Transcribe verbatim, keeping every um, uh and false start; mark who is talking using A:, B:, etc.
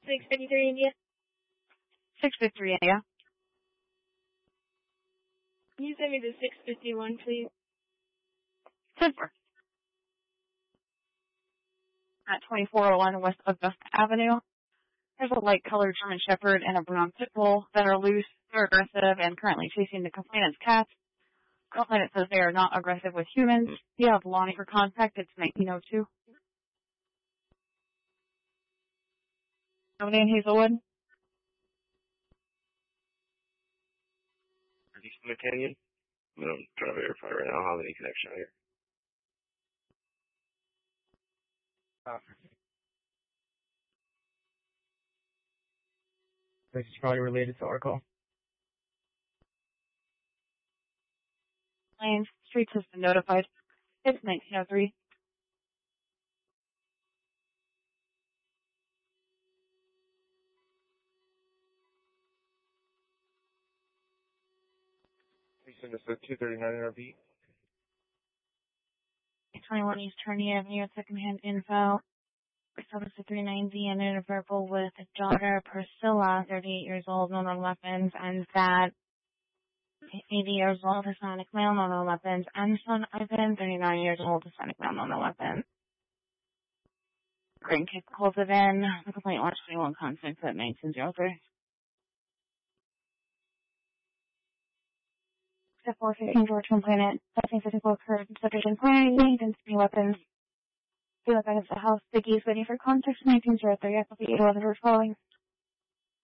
A: six fifty-three India.
B: six fifty-three India.
A: Can you send me the six fifty-one, please?
B: Super. At twenty-four oh one West Augusta Avenue, there's a light-colored German Shepherd and a brown pit bull that are loose. They're aggressive and currently chasing the complainant's cat. The complainant says they are not aggressive with humans. You have Lonnie for contact. It's nineteen oh two. Nobody in Hazelwood?
C: Are you from the Canyon? I'm going to try to verify right now. I don't have any connection here.
D: Oh. This is probably related to our call.
B: Lanes, Streets has been notified. It's nineteen oh three.
D: You send us a two thirty-nine in our beat.
B: twenty-one East Turney Avenue, secondhand info. Service to three ninety and in a purple with daughter Priscilla, thirty-eight years old, no known weapons, and dad, eighty years old, Hispanic male, no known weapons, and son Ivan, thirty-nine years old, Hispanic male, no known weapons. Grandkids calls it in. The complaint wants twenty-one contact at nineteen oh three. Step four fifteen George complainant. Testing physical occurred. Subject inquiry. Didn't see weapons. Feel like I have the house. Biggie is waiting for contact. nineteen oh three. I copy eight eleven. We're following.